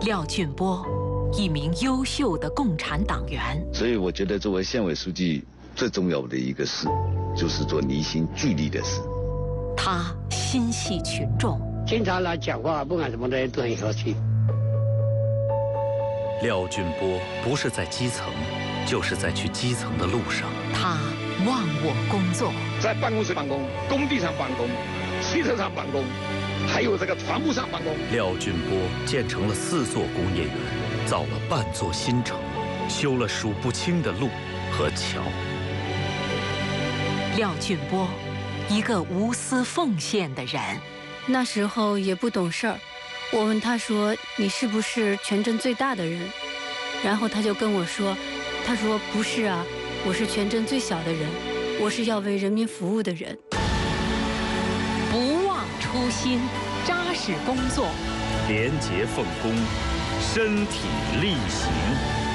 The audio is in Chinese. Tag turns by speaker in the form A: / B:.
A: 廖俊波，一名优秀的共产党员。
B: 所以我觉得，作为县委书记，最重要的一个事，就是做离心聚力的事。
A: 他心系群众，
C: 经常来讲话，不管什么的人都很和气。
D: 廖俊波不是在基层，就是在去基层的路上。
A: 他忘我工作，
E: 在办公室办公，工地上办公，汽车上办公，还有这个船坞上办公。
D: 廖俊波建成了4座工业园，造了半座新城，修了数不清的路和桥。
A: 廖俊波，一个无私奉献的人。
F: 那时候也不懂事儿，我问他说：“你是不是全镇最大的人？”然后他就跟我说：“他说不是啊，我是全镇最小的人，我是要为人民服务的人。”
A: 不忘初心，扎实工作，
D: 廉洁奉公，身体力行。